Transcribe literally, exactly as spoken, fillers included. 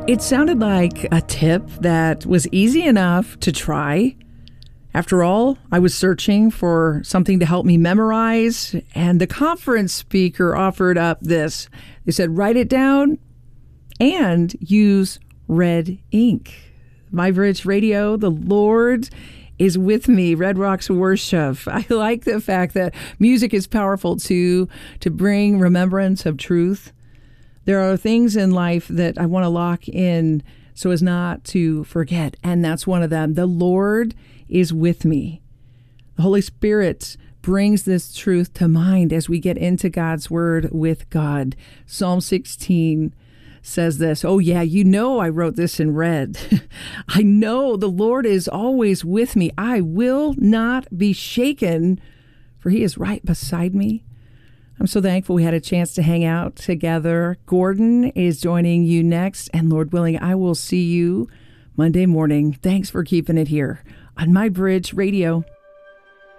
It sounded like a tip that was easy enough to try. After all, I was searching for something to help me memorize, and the conference speaker offered up this. They said, write it down and use red ink. My Bridge Radio, the Lord is with me. Red Rocks Worship. I like the fact that music is powerful too, to bring remembrance of truth. There are things in life that I want to lock in so as not to forget, and that's one of them. The Lord is with me. The Holy Spirit brings this truth to mind as we get into God's Word with God. Psalm sixteen says this. Oh yeah, you know I wrote this in red. I know the Lord is always with me. I will not be shaken, for He is right beside me. I'm so thankful we had a chance to hang out together. Gordon is joining you next, and Lord willing, I will see you Monday morning. Thanks for keeping it here on My Bridge Radio.